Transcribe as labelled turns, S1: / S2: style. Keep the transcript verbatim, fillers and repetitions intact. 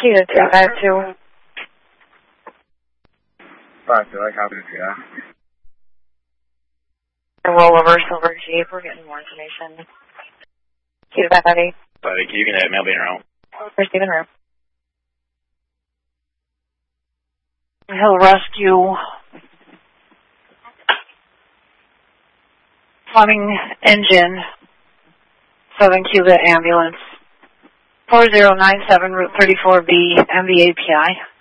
S1: Key to three five two.
S2: five two, I copy it, yeah.
S1: A rollover Silver Jeep. We're getting more information. Key to five five eight.
S3: Buddy, you can have mail being around.
S1: Receiving room.
S4: Hill Rescue. Fleming engine. Southern Cuba ambulance. four zero nine seven Route thirty-four B, M V A P I.